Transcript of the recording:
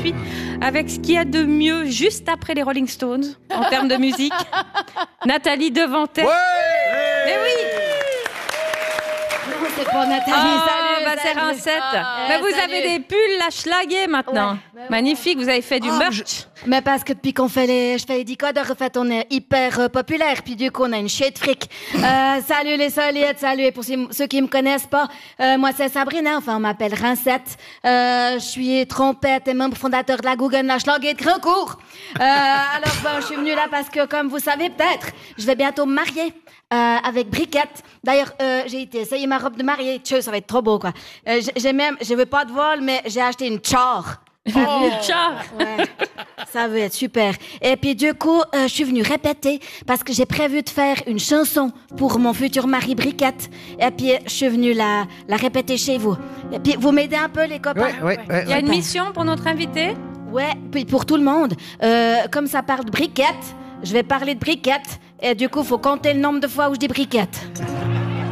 suis avec ce qu'il y a de mieux juste après les Rolling Stones en termes de musique. Nathalie Devantet. Mais oui. Non, c'est pas Nathalie. Salut, c'est Rincette. Mais vous avez des pulls la schlaguer maintenant. Magnifique, vous avez fait du merch. Mais parce que depuis qu'on fait je fais les décodeurs, en fait, on est hyper populaire, puis du coup, on a une chier de fric. Salut les soliettes, salut. Et pour ceux qui me connaissent pas, moi, c'est Sabrina, enfin, on m'appelle Rincette. Je suis trompette et membre fondateur de la Guggen, la Schlag et de Grandcourt. Alors, je suis venue là parce que, comme vous savez peut-être, je vais bientôt me marier. Avec Briquette. D'ailleurs, j'ai été essayer ma robe de mariée. Tchou, ça va être trop beau, quoi. Je veux pas de vol, mais j'ai acheté une char. Une char. Ouais. Ça va être super. Et puis du coup, je suis venue répéter parce que j'ai prévu de faire une chanson pour mon futur mari Briquette. Et puis je suis venue la répéter chez vous. Et puis vous m'aidez un peu les copains. Il y a une mission pour notre invité. Ouais, puis pour tout le monde. Comme ça parle de Briquette, je vais parler de Briquette. Et du coup, faut compter le nombre de fois où je dis Briquette.